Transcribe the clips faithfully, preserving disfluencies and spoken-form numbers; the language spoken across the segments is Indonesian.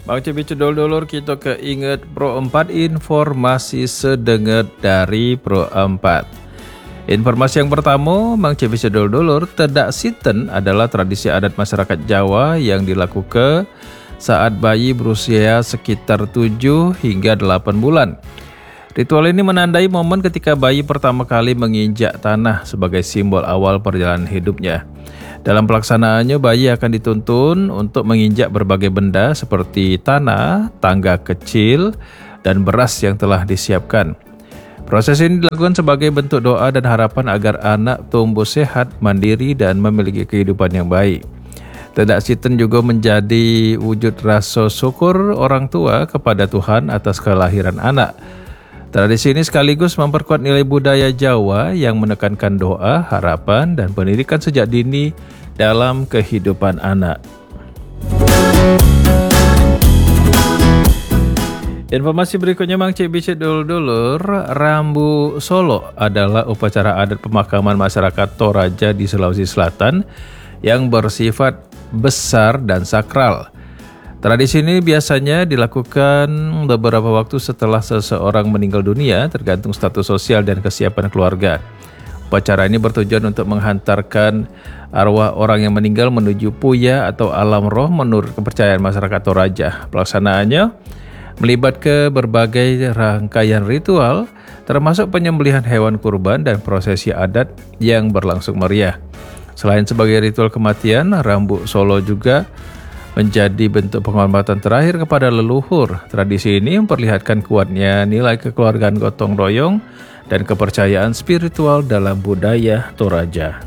Bang Cebi Cedol Dolor kita keinget Pro empat informasi sedenget dari Pro empat. Informasi yang pertama, Bang Cebi Cedol Dolor, Tedak Siten adalah tradisi adat masyarakat Jawa yang dilakukan saat bayi berusia sekitar tujuh hingga delapan bulan. Ritual ini menandai momen ketika bayi pertama kali menginjak tanah sebagai simbol awal perjalanan hidupnya. Dalam pelaksanaannya, bayi akan dituntun untuk menginjak berbagai benda seperti tanah, tangga kecil, dan beras yang telah disiapkan. Proses ini dilakukan sebagai bentuk doa dan harapan agar anak tumbuh sehat, mandiri, dan memiliki kehidupan yang baik. Tedak Siten juga menjadi wujud rasa syukur orang tua kepada Tuhan atas kelahiran anak. Tradisi ini sekaligus memperkuat nilai budaya Jawa yang menekankan doa, harapan, dan pendidikan sejak dini dalam kehidupan anak. Informasi berikutnya, Mang Cebi Cedol Dolor, Rambu Solo adalah upacara adat pemakaman masyarakat Toraja di Sulawesi Selatan yang bersifat besar dan sakral. Tradisi ini biasanya dilakukan beberapa waktu setelah seseorang meninggal dunia, tergantung status sosial dan kesiapan keluarga. Upacara ini bertujuan untuk menghantarkan arwah orang yang meninggal menuju puya atau alam roh menurut kepercayaan masyarakat Toraja. Pelaksanaannya melibatkan berbagai rangkaian ritual, termasuk penyembelihan hewan kurban dan prosesi adat yang berlangsung meriah. Selain sebagai ritual kematian, Rambu Solo juga menjadi bentuk penghormatan terakhir kepada leluhur. Tradisi ini memperlihatkan kuatnya nilai kekeluargaan gotong royong dan kepercayaan spiritual dalam budaya Toraja.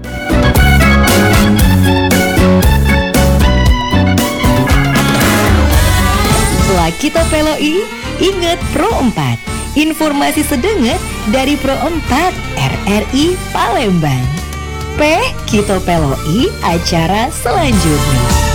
Setelah kita peloi, ingat Pro empat. Informasi sedenget dari Pro empat R R I Palembang. P kita peloi acara selanjutnya.